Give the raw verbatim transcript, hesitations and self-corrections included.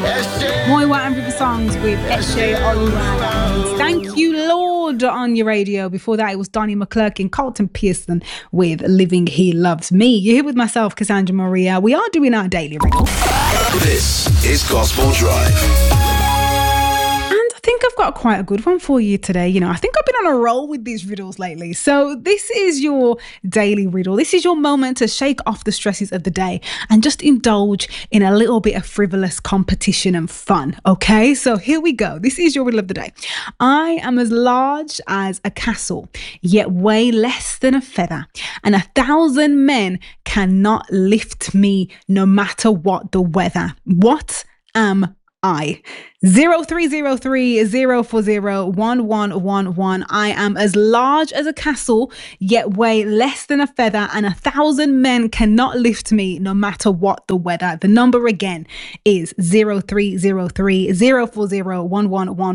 Moi Wa and River Songs with Eshe Oluwada. Thank you, Lord, on your radio. Before that, it was Donnie McClurkin, Carlton Pearson with Living He Loves Me. You're here with myself, Cassandra Maria. We are doing our daily riddle. This is Gospel Drive. I think I've got quite a good one for you today. You know, I think I've been on a roll with these riddles lately. So this is your daily riddle. This is your moment to shake off the stresses of the day and just indulge in a little bit of frivolous competition and fun. Okay, so here we go. This is your riddle of the day. I am as large as a castle, yet weigh less than a feather, and a thousand men cannot lift me no matter what the weather. What am I? Zero three zero three zero four zero one one one one. I am as large as a castle, yet weigh less than a feather, and a thousand men cannot lift me no matter what the weather. The number again is zero three zero three zero four zero one one one.